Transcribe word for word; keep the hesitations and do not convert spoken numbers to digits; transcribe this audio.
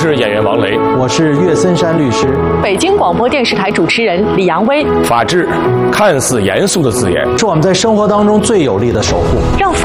是演员王雷， 我是岳森山律师。 北京广播电视台主持人李阳威。 法治看似严肃的字眼， 是我们在生活当中最有力的守护。 让